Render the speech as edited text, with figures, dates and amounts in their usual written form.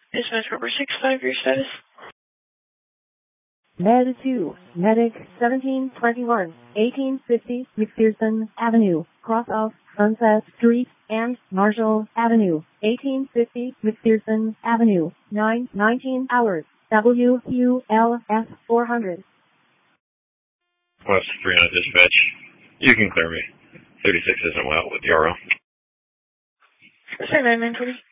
Dispatch Number 65, your status? Med 2, Medic 1721, 1850 McPherson Avenue, cross off Sunset Street and Marshall Avenue, 1850 McPherson Avenue, 9:19 hours, WULF 400. West 300 dispatch. You can clear me. 36 isn't well with the RO. Say 9920.